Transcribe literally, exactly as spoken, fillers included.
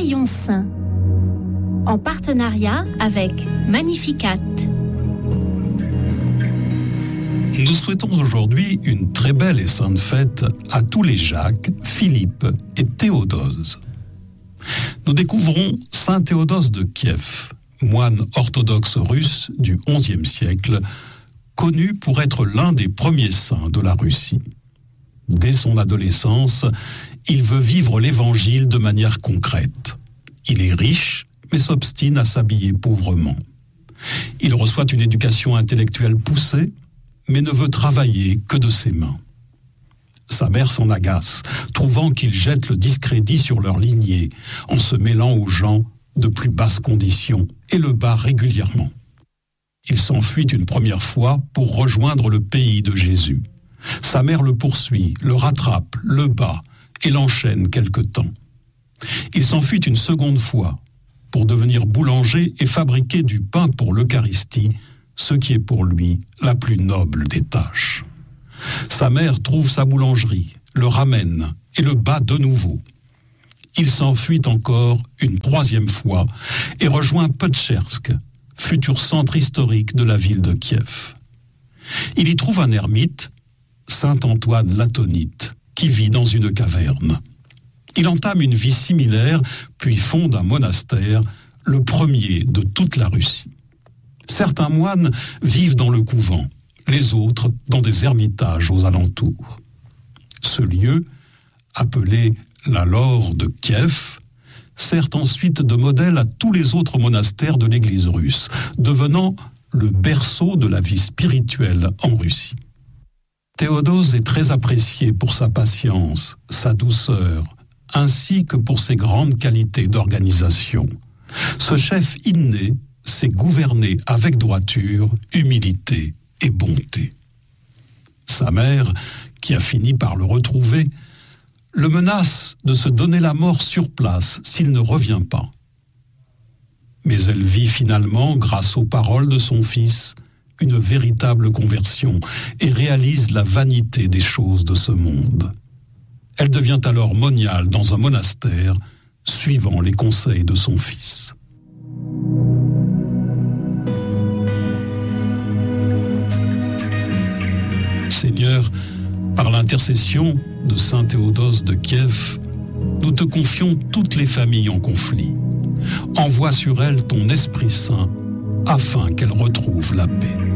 Rayon Saint, en partenariat avec Magnificat. Nous souhaitons aujourd'hui une très belle et sainte fête à tous les Jacques, Philippe et Théodose. Nous découvrons saint Théodose de Kiev, moine orthodoxe russe du onzième siècle, connu pour être l'un des premiers saints de la Russie. Dès son adolescence, il veut vivre l'évangile de manière concrète. Il est riche, mais s'obstine à s'habiller pauvrement. Il reçoit une éducation intellectuelle poussée, mais ne veut travailler que de ses mains. Sa mère s'en agace, trouvant qu'il jette le discrédit sur leur lignée, en se mêlant aux gens de plus basses conditions, et le bat régulièrement. Il s'enfuit une première fois pour rejoindre le pays de Jésus. Sa mère le poursuit, le rattrape, le bat et l'enchaîne quelque temps. Il s'enfuit une seconde fois pour devenir boulanger et fabriquer du pain pour l'Eucharistie, ce qui est pour lui la plus noble des tâches. Sa mère trouve sa boulangerie, le ramène et le bat de nouveau. Il s'enfuit encore une troisième fois et rejoint Petchersk, futur centre historique de la ville de Kiev. Il y trouve un ermite, saint Antoine l'Atonite, qui vit dans une caverne. Il entame une vie similaire, puis fonde un monastère, le premier de toute la Russie. Certains moines vivent dans le couvent, les autres dans des ermitages aux alentours. Ce lieu, appelé la Laure de Kiev, sert ensuite de modèle à tous les autres monastères de l'Église russe, devenant le berceau de la vie spirituelle en Russie. Théodose est très apprécié pour sa patience, sa douceur, ainsi que pour ses grandes qualités d'organisation. Ce chef inné sait gouverner avec droiture, humilité et bonté. Sa mère, qui a fini par le retrouver, le menace de se donner la mort sur place s'il ne revient pas. Mais elle vit finalement, grâce aux paroles de son fils, une véritable conversion et réalise la vanité des choses de ce monde. Elle devient alors moniale dans un monastère, suivant les conseils de son fils. Seigneur, par l'intercession de saint Théodose de Kiev, nous te confions toutes les familles en conflit. Envoie sur elles ton Esprit Saint, afin qu'elles retrouvent la paix.